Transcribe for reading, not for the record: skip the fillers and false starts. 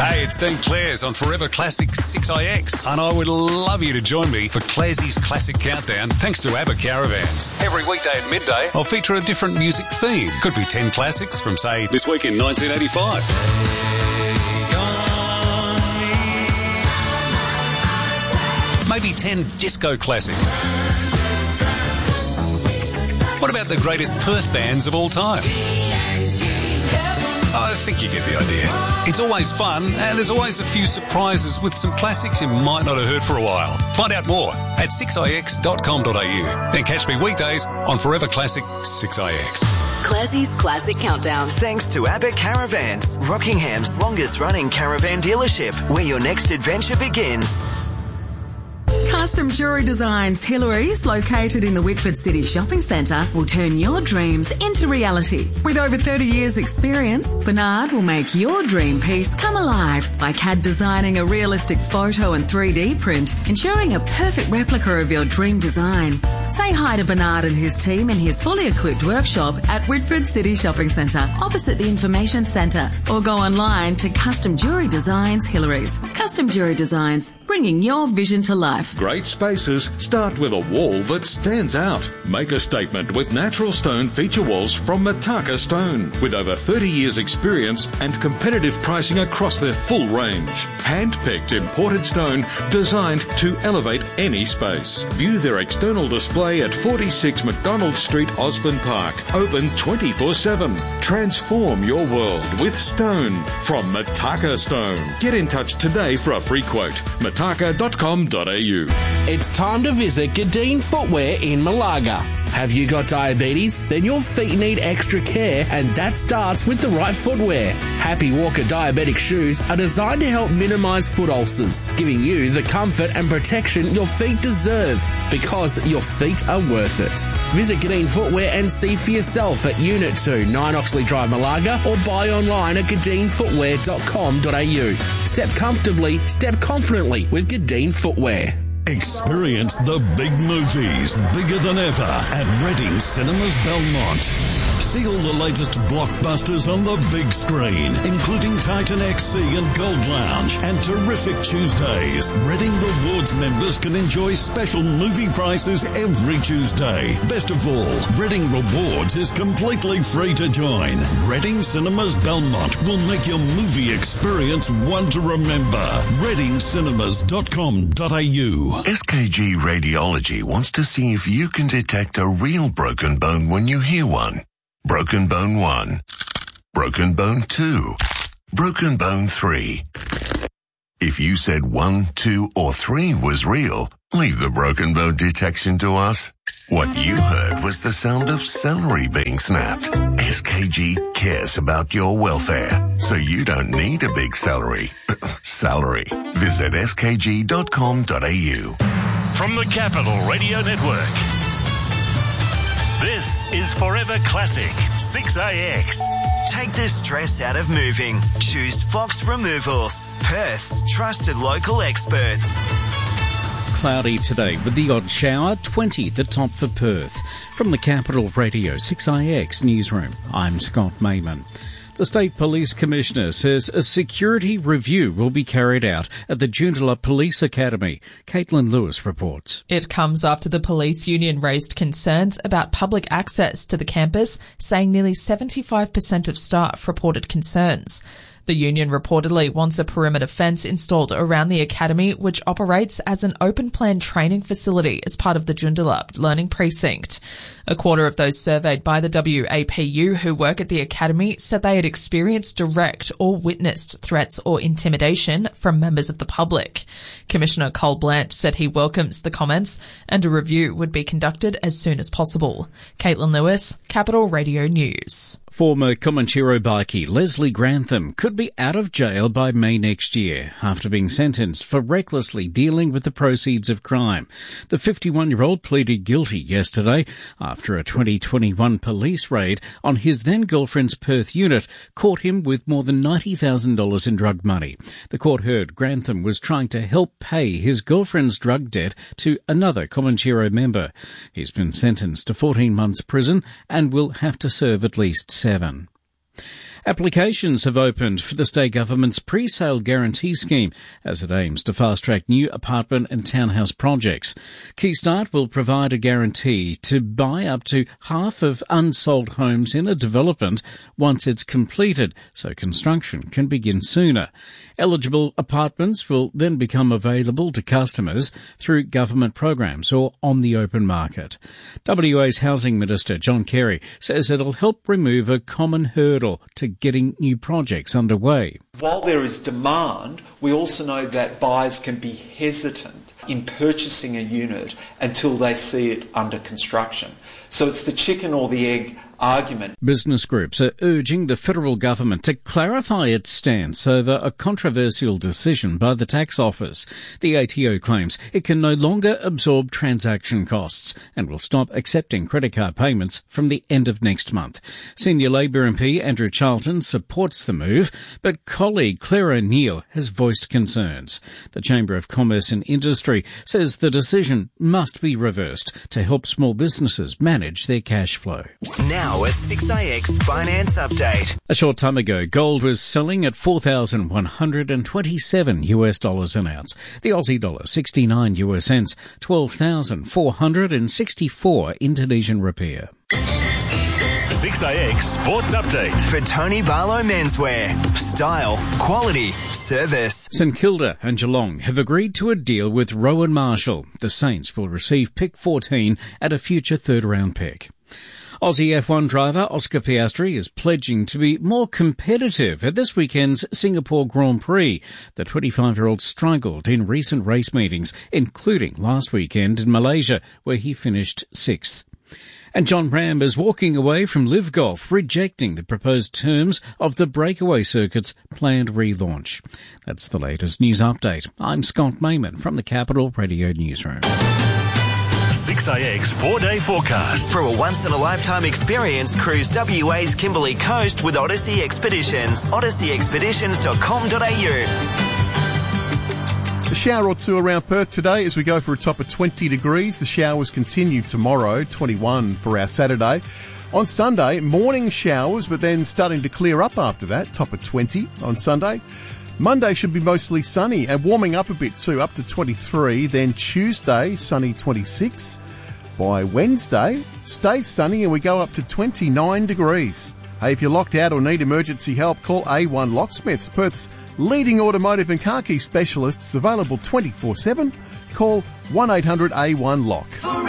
Hey, it's Dean Clares on Forever Classic 6IX, and I would love you to join me for Clares's Classic Countdown, thanks to ABBA Caravans. Every weekday at midday, I'll feature a different music theme. Could be 10 classics from, say, this week in 1985. Maybe 10 disco classics. What about the greatest Perth bands of all time? I think you get the idea. It's always fun, and there's always a few surprises with some classics you might not have heard for a while. Find out more at 6ix.com.au and catch me weekdays on Forever Classic 6ix. Classie's Classic Countdown. Thanks to ABBA Caravans, Rockingham's longest-running caravan dealership, where your next adventure begins. Custom Jewellery Designs Hillary's, located in the Whitford City Shopping Centre, will turn your dreams into reality. With over 30 years' experience, Bernard will make your dream piece come alive by CAD designing a realistic photo and 3D print, ensuring a perfect replica of your dream design. Say hi to Bernard and his team in his fully equipped workshop at Whitford City Shopping Centre, opposite the Information Centre, or go online to Custom Jewellery Designs Hillary's. Custom Jewellery Designs, bringing your vision to life. Great spaces start with a wall that stands out. Make a statement with natural stone feature walls from Mataka Stone. With over 30 years experience and competitive pricing across their full range. Hand-picked imported stone designed to elevate any space. View their external display at 46 McDonald Street, Osborne Park. Open 24/7. Transform your world with stone from Mataka Stone. Get in touch today for a free quote. mataka.com.au. It's time to visit Gadeen Footwear in Malaga. Have you got diabetes? Then your feet need extra care, and that starts with the right footwear. Happy Walker diabetic shoes are designed to help minimise foot ulcers, giving you the comfort and protection your feet deserve, because your feet are worth it. Visit Gadeen Footwear and see for yourself at Unit 2, 9 Oxley Drive, Malaga, or buy online at gadeenfootwear.com.au. Step comfortably, step confidently with Gadeen Footwear. Experience the big movies, bigger than ever, at Reading Cinemas Belmont. See all the latest blockbusters on the big screen, including Titan XC and Gold Lounge, and terrific Tuesdays. Reading Rewards members can enjoy special movie prices every Tuesday. Best of all, Reading Rewards is completely free to join. Reading Cinemas Belmont will make your movie experience one to remember. readingcinemas.com.au. SKG Radiology wants to see if you can detect a real broken bone when you hear one. Broken bone 1. Broken bone 2. Broken bone 3. If you said 1, 2, or 3 was real, leave the broken bone detection to us. What you heard was the sound of celery being snapped. SKG cares about your welfare, so you don't need a big salary. Visit skg.com.au. From the Capital Radio Network, this is Forever Classic 6AX. Take the stress out of moving. Choose Fox Removals, Perth's trusted local experts. Cloudy today with the odd shower, 20 the top for Perth. From the Capital Radio 6IX Newsroom, I'm Scott Mayman. The State Police Commissioner says a security review will be carried out at the Joondalup Police Academy. Caitlin Lewis reports. It comes after the police union raised concerns about public access to the campus, saying nearly 75% of staff reported concerns. The union reportedly wants a perimeter fence installed around the academy, which operates as an open-plan training facility as part of the Joondalup Learning Precinct. A quarter of those surveyed by the WAPU who work at the academy said they had experienced direct or witnessed threats or intimidation from members of the public. Commissioner Cole Blanche said he welcomes the comments and a review would be conducted as soon as possible. Caitlin Lewis, Capital Radio News. Former Comanchero bikie Leslie Grantham could be out of jail by May next year after being sentenced for recklessly dealing with the proceeds of crime. The 51-year-old pleaded guilty yesterday after a 2021 police raid on his then-girlfriend's Perth unit caught him with more than $90,000 in drug money. The court heard Grantham was trying to help pay his girlfriend's drug debt to another Comanchero member. He's been sentenced to 14 months prison and will have to serve at least 7. Applications have opened for the state government's pre-sale guarantee scheme as it aims to fast-track new apartment and townhouse projects. Keystart will provide a guarantee to buy up to half of unsold homes in a development once it's completed, so construction can begin sooner. Eligible apartments will then become available to customers through government programs or on the open market. WA's Housing Minister John Kerry says it'll help remove a common hurdle to getting new projects underway. While there is demand, we also know that buyers can be hesitant in purchasing a unit until they see it under construction. So it's the chicken or the egg argument. Business groups are urging the federal government to clarify its stance over a controversial decision by the tax office. The ATO claims it can no longer absorb transaction costs and will stop accepting credit card payments from the end of next month. Senior Labor MP Andrew Charlton supports the move, but colleague Claire O'Neill has voiced concerns. The Chamber of Commerce and Industry says the decision must be reversed to help small businesses manage their cash flow. Now a 6IX finance update. A short time ago, gold was selling at $4,127 an ounce. The Aussie dollar 69 US cents, 12,464 Indonesian rupiah. 6IX Sports Update. For Tony Barlow Menswear. Style, quality, service. St Kilda and Geelong have agreed to a deal with Rowan Marshall. The Saints will receive pick 14 at a future third-round pick. Aussie F1 driver Oscar Piastri is pledging to be more competitive at this weekend's Singapore Grand Prix. The 25-year-old struggled in recent race meetings, including last weekend in Malaysia, where he finished 6th. And John Ram is walking away from Live Golf, rejecting the proposed terms of the breakaway circuit's planned relaunch. That's the latest news update. I'm Scott Mayman from the Capital Radio Newsroom. 6IX 4-day forecast. For a once-in-a-lifetime experience, cruise WA's Kimberley Coast with Odyssey Expeditions. odysseyexpeditions.com.au. A shower or two around Perth today as we go for a top of 20 degrees. The showers continue tomorrow, 21 for our Saturday. On Sunday, morning showers, but then starting to clear up after that, top of 20 on Sunday. Monday should be mostly sunny and warming up a bit too, up to 23. Then Tuesday, sunny 26. By Wednesday, stays sunny and we go up to 29 degrees. Hey, if you're locked out or need emergency help, call A1 Locksmiths, Perth's leading automotive and car key specialists, available 24/7. Call 1-800-A1-LOCK.